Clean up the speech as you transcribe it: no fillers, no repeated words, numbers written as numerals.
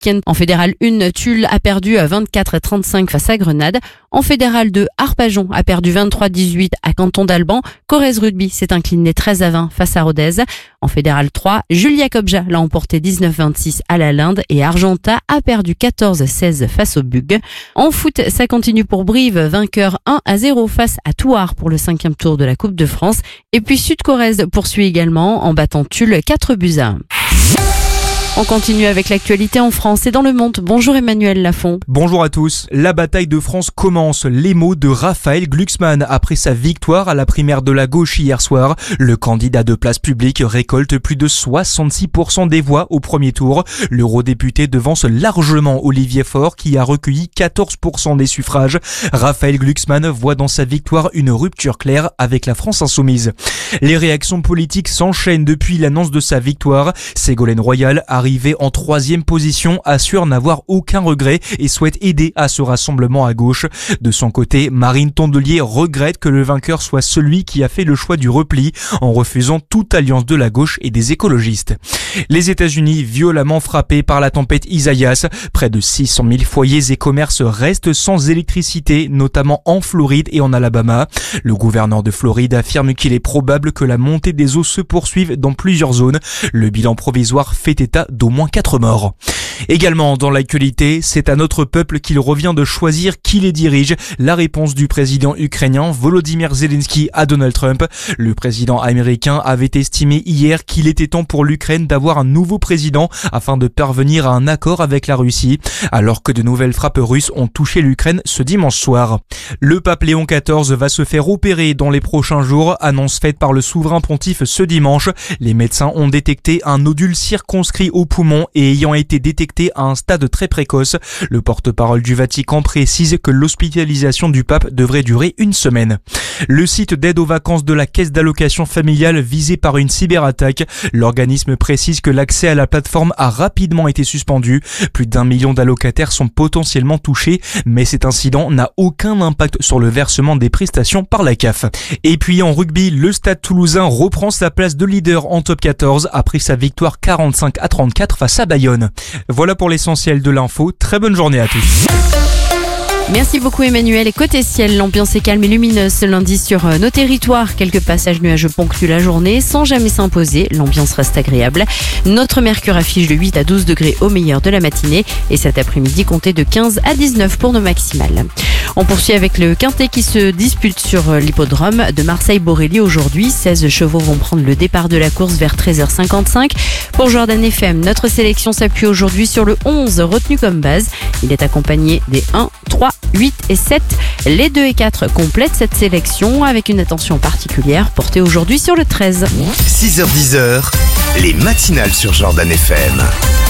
week-end. En Fédéral 1, Tulle a perdu 24-35 face à Grenade. En Fédéral 2, Arpajon a perdu 23-18 à Canton d'Alban. Corrèze Rugby s'est incliné 13-20 face à Rodez. En Fédéral 3, Julia Kobja l'a emporté 19-26 à la Linde et Argentat a perdu 14-16 face au Bug. En foot, ça continue pour Brive, vainqueur 1-0 face à Thouars pour le 5e tour de la Coupe de France. Et puis Sud-Corrèze poursuit également en battant Tulle 4-1. On continue avec l'actualité en France et dans le monde. Bonjour Emmanuel Lafont. Bonjour à tous. La bataille de France commence. Les mots de Raphaël Glucksmann après sa victoire à la primaire de la gauche hier soir. Le candidat de Place Publique récolte plus de 66% des voix au premier tour. L'eurodéputé devance largement Olivier Faure qui a recueilli 14% des suffrages. Raphaël Glucksmann voit dans sa victoire une rupture claire avec la France insoumise. Les réactions politiques s'enchaînent depuis l'annonce de sa victoire. Ségolène Royal, arrivé en 3e position, assure n'avoir aucun regret et souhaite aider à ce rassemblement à gauche. De son côté, Marine Tondelier regrette que le vainqueur soit celui qui a fait le choix du repli en refusant toute alliance de la gauche et des écologistes. Les États-Unis violemment frappés par la tempête Isaias. Près de 600 000 foyers et commerces restent sans électricité, notamment en Floride et en Alabama. Le gouverneur de Floride affirme qu'il est probable que la montée des eaux se poursuive dans plusieurs zones. Le bilan provisoire fait état d'au moins 4 morts. Également dans l'actualité, c'est à notre peuple qu'il revient de choisir qui les dirige. La réponse du président ukrainien Volodymyr Zelensky à Donald Trump. Le président américain avait estimé hier qu'il était temps pour l'Ukraine d'avoir un nouveau président afin de parvenir à un accord avec la Russie, alors que de nouvelles frappes russes ont touché l'Ukraine ce dimanche soir. Le pape Léon XIV va se faire opérer dans les prochains jours, annonce faite par le souverain pontife ce dimanche. Les médecins ont détecté un nodule circonscrit au poumon et ayant été détecté à un stade très précoce. Le porte-parole du Vatican précise que l'hospitalisation du pape devrait durer 1 semaine. Le site d'aide aux vacances de la caisse d'allocation familiale visé par une cyberattaque. L'organisme précise que l'accès à la plateforme a rapidement été suspendu. Plus d'1 million d'allocataires sont potentiellement touchés, mais cet incident n'a aucun impact sur le versement des prestations par la CAF. Et puis en rugby, le Stade Toulousain reprend sa place de leader en top 14 après sa victoire 45-34 face à Bayonne. Voilà pour l'essentiel de l'info. Très bonne journée à tous. Merci beaucoup Emmanuel. Et côté ciel, l'ambiance est calme et lumineuse ce lundi sur nos territoires. Quelques passages nuageux ponctuent la journée sans jamais s'imposer. L'ambiance reste agréable. Notre mercure affiche de 8 à 12 degrés au meilleur de la matinée. Et cet après-midi, comptez de 15 à 19 pour nos maximales. On poursuit avec le quintet qui se dispute sur l'hippodrome de Marseille-Borelli aujourd'hui. 16 chevaux vont prendre le départ de la course vers 13h55. Pour Jordan FM, notre sélection s'appuie aujourd'hui sur le 11 retenu comme base. Il est accompagné des 1, 3, 8 et 7. Les 2 et 4 complètent cette sélection avec une attention particulière portée aujourd'hui sur le 13. 6h-10h, les matinales sur Jordan FM.